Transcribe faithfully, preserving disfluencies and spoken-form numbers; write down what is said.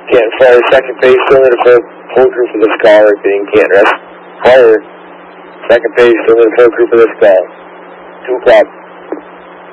Canton Fire, second base, still in the full, full crew for this call, repeating Canton Rest. Fire, second base, still in the full crew for this call. two o'clock.